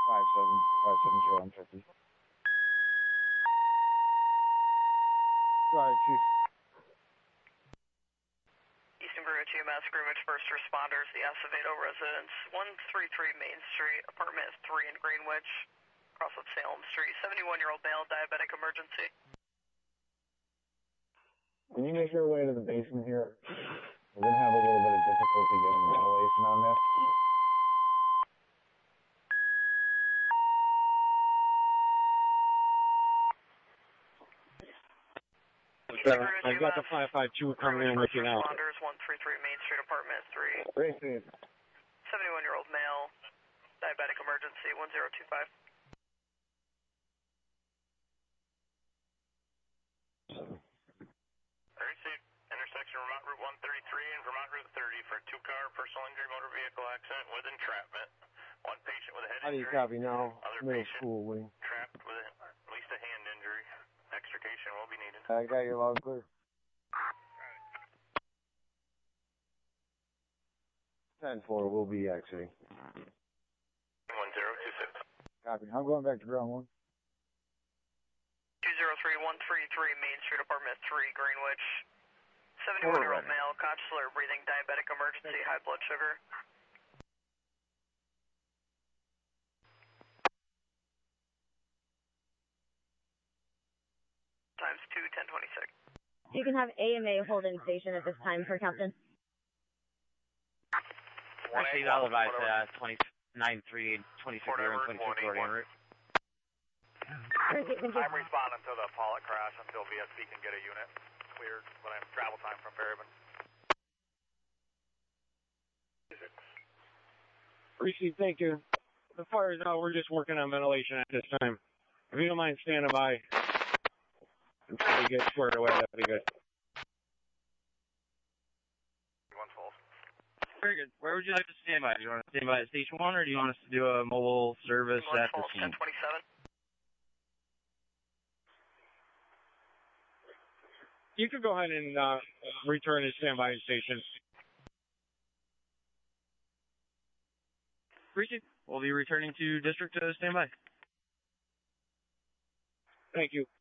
570 Sorry, Chief. Eastern Bureau TMS, Greenwich First Responders, the Acevedo residence, 133 Main Street, apartment 3 in Greenwich, across with Salem Street, 71-year-old male, diabetic emergency. Can you make your way to the basement here? We're going to have a little bit of difficulty getting ventilation on this. I've got the 552 coming in with you now. Responders, 133 Main Street, apartment 3. Great, Steve. 71-year-old male, diabetic emergency, 1025. Intersection Vermont Route 133 and Vermont Route 30 for a 2-car personal injury motor vehicle accident with entrapment. One patient with a head injury. How do you copy now? Other Middle patient school wing. trapped with at least a hand injury. Extrication will be needed. I got you loud and clear. 10-4 will be exiting. 1026. Copy. I'm going back to ground 1. 203-133 Main Street, apartment 3, Greenwich. 71-year-old male, consular breathing, diabetic emergency, high blood sugar. Times 2, 1026. You can have AMA hold in station at this time for Captain. Actually, I'll advise 29-3, 26 and 26 boarding route. I'm responding to the Pollock crash until VSP can get a unit cleared when I have travel time from Fairhaven. Receive, thank you. As far as we're just working on ventilation at this time. If you don't mind standing by until we get squared away, that'd be good. One's full. Very good. Where would you like to stand by? Do you want to stand by at Station 1, or do you want us to do a mobile service at the scene? 1027. You could go ahead and return to standby station. Appreciate it. We'll be returning to district to standby. Thank you.